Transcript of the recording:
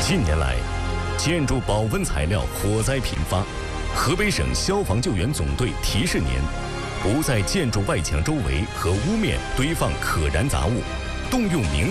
近年来，建筑保温材料火灾频发，河北省消防救援总队提示您：不在建筑外墙周围和屋面堆放可燃杂物，动用明